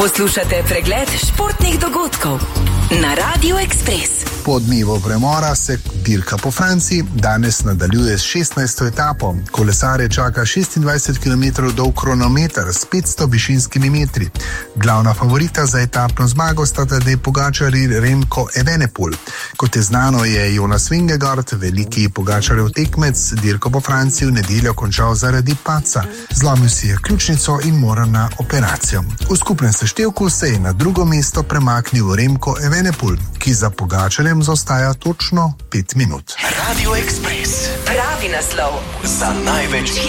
Poslušate pregled športnih dogodkov na Radio Express. Po dnevu premora se dirka po Franciji danes nadaljuje s 16. etapo. Kolesarje čaka 26 km dolg kronometer s 500 višinskimi metri. Glavna favorita za etapno zmago sta Tadej Pogačar in Remco Evenepoel. Kot je znano, je Jonas Vingegaard, veliki Pogačarjev tekmec, dirko po Franciji v nedeljo končal zaradi padca. Zlomil si je ključnico in moral na operacijo. V skupnem seštevku se je na drugo mesto premaknil Remco Evenepoel, ki za Pogačarjem zaostaja točno 5 minut. Radio Express. Pravi naslov Za največ